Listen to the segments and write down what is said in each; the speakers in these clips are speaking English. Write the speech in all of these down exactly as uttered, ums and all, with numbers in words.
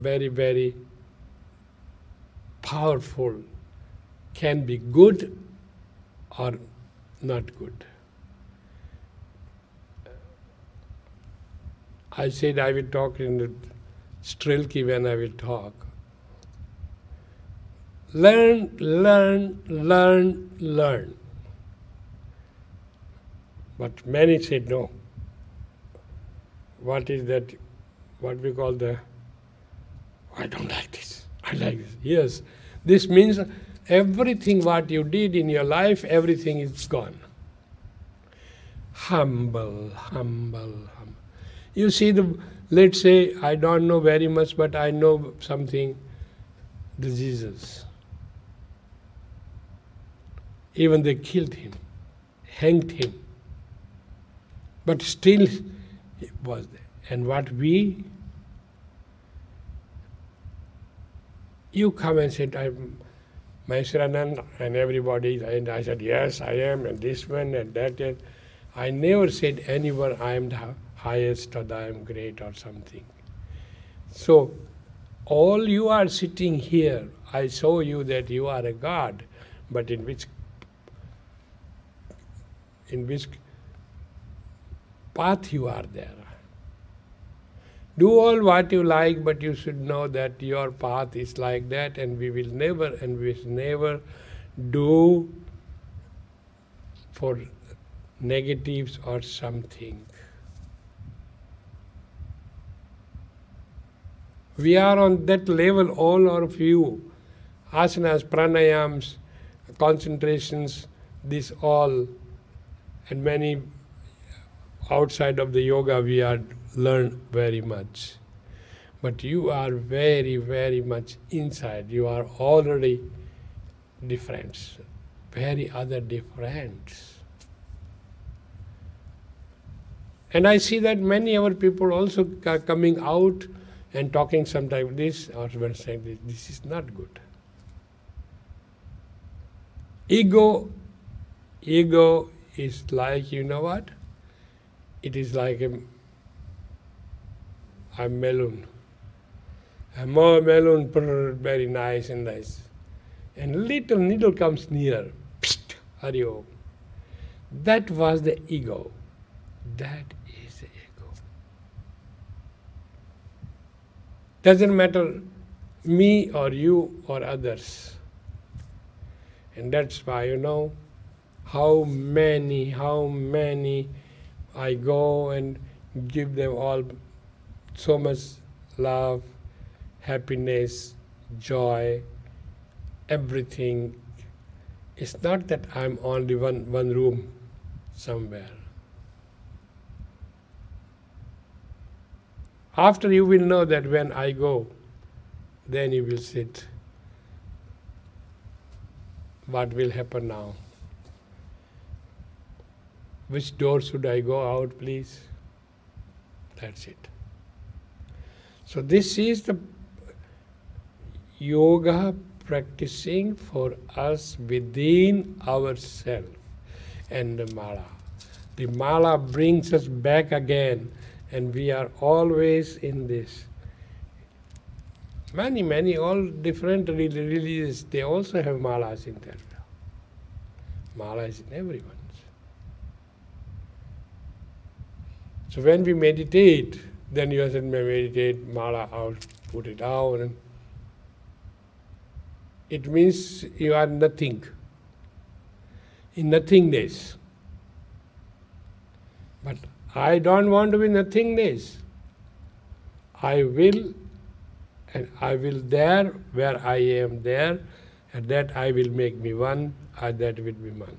very, very powerful, can be good or not good. I said I will talk in the Strilki when I will talk. Learn, learn, learn, learn. But many said no. What is that, what we call the, I don't like this, I like this. Yes, this means everything what you did in your life, everything is gone. Humble, humble, humble. You see, the, let's say, I don't know very much, but I know something, the Jesus. Even they killed him, hanged him. But still he was there. And what we, you come and said, I'm Maheshwaranand and everybody, and I said, yes, I am, and this one and that. And I never said anyone, I am the highest or I am great or something. So, all you are sitting here, I show you that you are a God, but in which, in which path you are there. Do all what you like, but you should know that your path is like that, and we will never and we will never do for negatives or something. We are on that level, all of you. Asanas, pranayams, concentrations, this all, and many outside of the yoga we are learn very much. But you are very, very much inside. You are already different, very other different. And I see that many other people also are coming out and talking sometimes this or when saying this. This is not good. Ego, ego is like, you know what? It is like a, a melon. A more melon, brr, very nice and nice. And little needle comes near. Psst, Hari Om. That was the ego. That is the ego. Doesn't matter me or you or others. And that's why, you know, how many, how many I go and give them all so much love, happiness, joy, everything. It's not that I'm only one, one room somewhere. After you will know that when I go, then you will sit. What will happen now? Which door should I go out, please? That's it. So this is the yoga practicing for us within ourselves and the mala. The mala brings us back again, and we are always in this. Many, many, all different religions, they also have malas in their will. Mala is in everyone's. So when we meditate, then you said, meditate, mala out, put it down. And it means you are nothing, in nothingness. But I don't want to be nothingness. I will, and I will there, where I am there, and that I will make me one, and that will be one.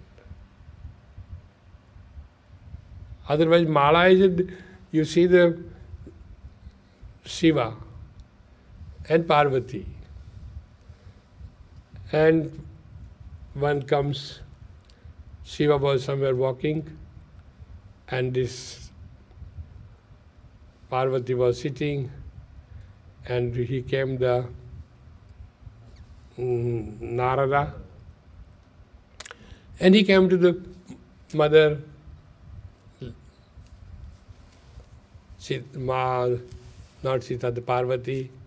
Otherwise, mala is, you see the Shiva and Parvati. And one comes, Shiva was somewhere walking, and this Parvati was sitting, and he came the mm, Narada, and he came to the mother, Sita, not Sita, the Parvati,